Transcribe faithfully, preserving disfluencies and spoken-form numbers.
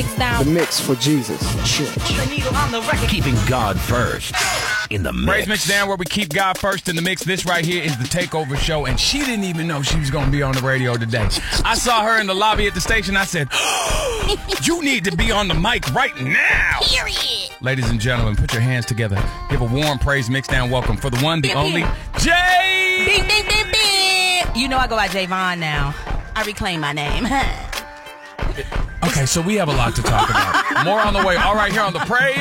Mix Down. The mix for Jesus Church. Keeping God first in the mix. Praise Mix Down, where we keep God first in the mix. This right here is the Takeover Show, and she didn't even know she was going to be on the radio today. I saw her in the lobby at the station. I said, oh, you need to be on the mic right now. Period. Ladies and gentlemen, put your hands together. Give a warm Praise Mix Down welcome for the one, the Beep, only, beep. Jay. Beep, beep, beep, beep. You know I go by Javon now. I reclaim my name. Okay, so we have a lot to talk about. More on the way. All right, here on the Praise